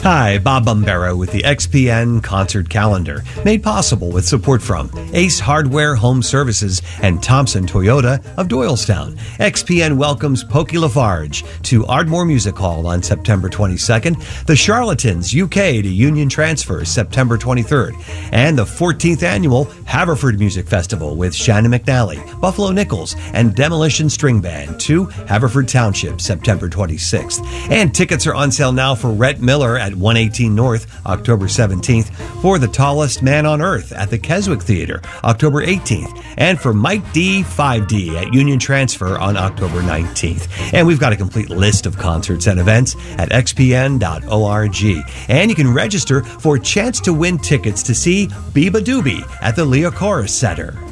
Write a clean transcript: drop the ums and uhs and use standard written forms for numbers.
Hi, Bob Bombero with the XPN Concert Calendar, made possible with support from Ace Hardware Home Services and Thompson Toyota of Doylestown. XPN welcomes Pokey Lafarge to Ardmore Music Hall on September 22nd, the Charlatans UK to Union Transfer September 23rd, and the 14th Annual Haverford Music Festival with Shannon McNally, Buffalo Nichols, and Demolition String Band to Haverford Township September 26th. And tickets are on sale now for Rhett Miller at 118 North, October 17th, for The Tallest Man on Earth at the Keswick Theater, October 18th, and for Mike D. 5D at Union Transfer on October 19th. And we've got a complete list of concerts and events at xpn.org. And you can register for a chance to win tickets to see Biba Doobie at the Lea Chorus Center.